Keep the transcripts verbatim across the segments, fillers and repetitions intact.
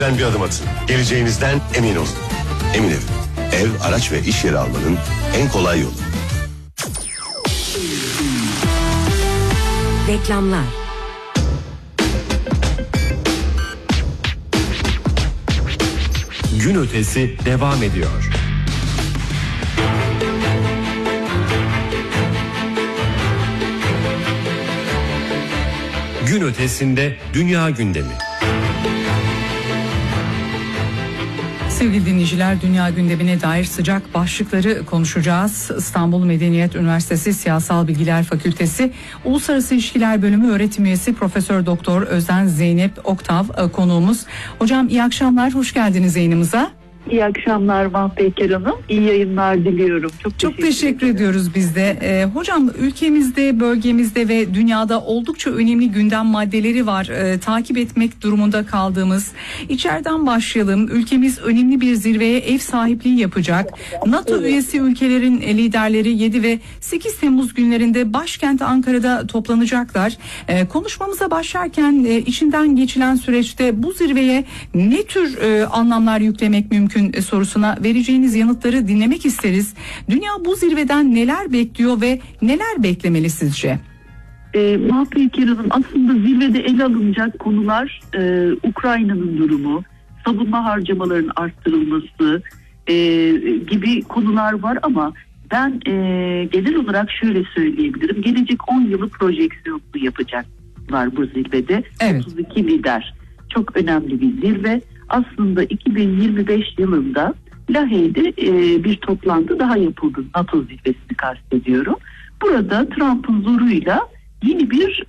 Ben bir adım atın. Geleceğinizden emin olun. Emin Ev. Ev, araç ve iş yeri almanın en kolay yolu. Reklamlar. Gün ötesi devam ediyor. Gün ötesinde dünya gündemi. Sevgili dinleyiciler, dünya gündemine dair sıcak başlıkları konuşacağız. İstanbul Medeniyet Üniversitesi Siyasal Bilgiler Fakültesi Uluslararası İlişkiler Bölümü öğretim üyesi Profesör Doktor Özden Zeynep Oktav konuğumuz. Hocam iyi akşamlar, hoş geldiniz yayınımıza. İyi akşamlar Mahpeker Hanım. İyi yayınlar diliyorum. Çok, Çok teşekkür, teşekkür ediyoruz biz de. Ee, hocam ülkemizde, bölgemizde ve dünyada oldukça önemli gündem maddeleri var. Ee, takip etmek durumunda kaldığımız. İçeriden başlayalım. Ülkemiz önemli bir zirveye ev sahipliği yapacak. NATO evet. üyesi ülkelerin liderleri yedi ve sekiz Temmuz günlerinde başkent Ankara'da toplanacaklar. Ee, konuşmamıza başlarken e, içinden geçilen süreçte bu zirveye ne tür e, anlamlar yüklemek mümkün? Sorusuna vereceğiniz yanıtları dinlemek isteriz. Dünya bu zirveden neler bekliyor ve neler beklemeli sizce? E, Mahpeker Hanım, aslında zirvede ele alınacak konular e, Ukrayna'nın durumu, savunma harcamalarının arttırılması e, gibi konular var ama ben e, genel olarak şöyle söyleyebilirim. Gelecek on yılı projeksiyonu yapacaklar bu zirvede. Evet. otuz iki lider. Çok önemli bir zirve. Aslında iki bin yirmi beş yılında Lahey'de e, bir toplantı daha yapıldı. NATO zirvesini kastediyorum. Burada Trump'ın zoruyla yeni bir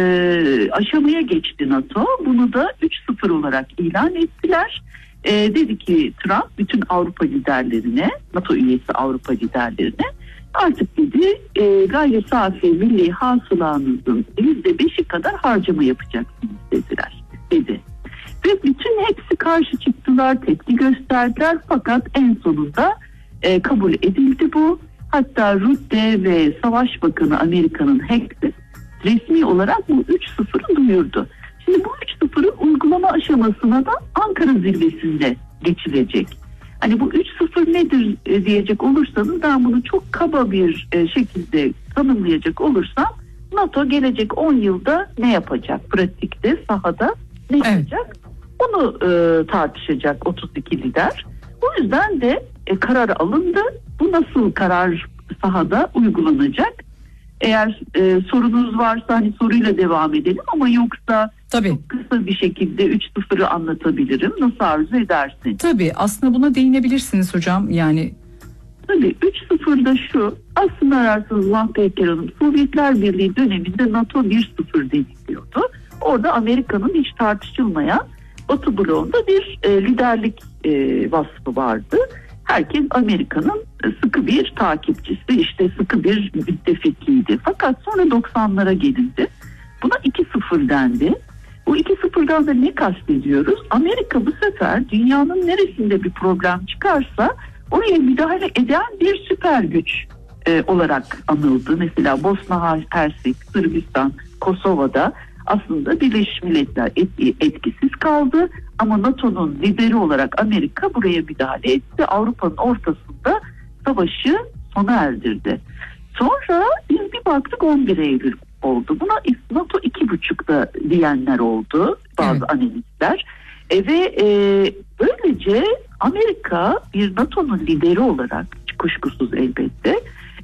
e, aşamaya geçti NATO. Bunu da üç sıfır olarak ilan ettiler. E, dedi ki Trump bütün Avrupa liderlerine, NATO üyesi Avrupa liderlerine artık dedi e, gayri safi milli hasılanızın yüzde beşi kadar harcama yapacaksınız dediler. Dedi. Ve bütün hepsi karşı çıktılar, tepki gösterdiler fakat en sonunda e, kabul edildi bu. Hatta Rutte ve Savaş Bakanı Amerika'nın Hack'te resmi olarak bu üç sıfırı duyurdu. Şimdi bu üç sıfırın uygulama aşamasına da Ankara zirvesinde geçilecek. Hani bu üç sıfır nedir e, diyecek olursanız, ben bunu çok kaba bir e, şekilde tanımlayacak olursam, NATO gelecek on yılda ne yapacak? Pratikte, sahada ne yapacak? Evet. Bunu e, tartışacak otuz iki lider. O yüzden de e, karar alındı. Bu nasıl karar sahada uygulanacak? Eğer e, sorunuz varsa hani soruyla devam edelim, ama yoksa Tabii. çok kısa bir şekilde üç sıfırı anlatabilirim. Nasıl arzu edersin? Tabii, aslında buna değinebilirsiniz hocam. Yani Tabii üç sıfırda şu, aslında ararsanız Mahpeker Hanım, Sovyetler Birliği döneminde NATO bir sıfır deniliyordu. Orada Amerika'nın hiç tartışılmayan Batı bloğunda bir e, liderlik e, vasfı vardı. Herkes Amerika'nın sıkı bir takipçisi, işte sıkı bir müttefikiydi. Fakat sonra doksanlara gelindi. Buna iki sıfır dendi. Bu iki sıfırdan da ne kastediyoruz? Amerika bu sefer dünyanın neresinde bir problem çıkarsa oraya müdahale eden bir süper güç e, olarak anıldı. Mesela Bosna Hersek, Sırbistan, Kosova'da aslında Birleşmiş Milletler etkisiz kaldı ama NATO'nun lideri olarak Amerika buraya müdahale etti. Avrupa'nın ortasında savaşı sona erdirdi. Sonra biz bir baktık on bir Eylül oldu. Buna NATO iki buçukta diyenler oldu bazı evet. analistler. E, ve e, böylece Amerika bir NATO'nun lideri olarak, kuşkusuz elbette,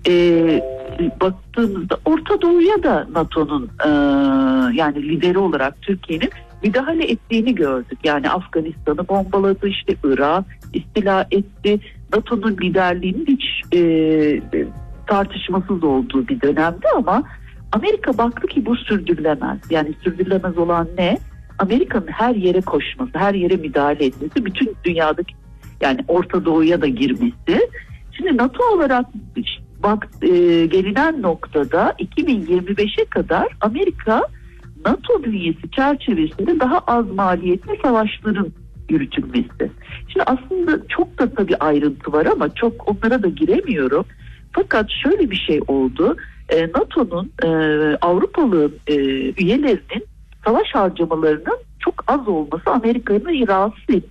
e, baktığımızda Orta Doğu'ya da NATO'nun e, yani lideri olarak Türkiye'nin müdahale ettiğini gördük. Yani Afganistan'ı bombaladı, işte Irak'ı istila etti. NATO'nun liderliğinin hiç e, tartışmasız olduğu bir dönemde, ama Amerika baktı ki bu sürdürülemez. Yani sürdürülemez olan ne? Amerika'nın her yere koşması, her yere müdahale etmesi, bütün dünyadaki, yani Orta Doğu'ya da girmesi. Şimdi NATO olarak bak e, gelinen noktada iki bin yirmi beşe kadar Amerika NATO bünyesi çerçevesinde daha az maliyetli savaşların yürütülmesi. Şimdi aslında çok da tabii ayrıntı var ama çok onlara da giremiyorum. Fakat şöyle bir şey oldu. NATO'nun e, Avrupalı e, üyelerinin savaş harcamalarının çok az olması Amerika'yı rahatsız etti.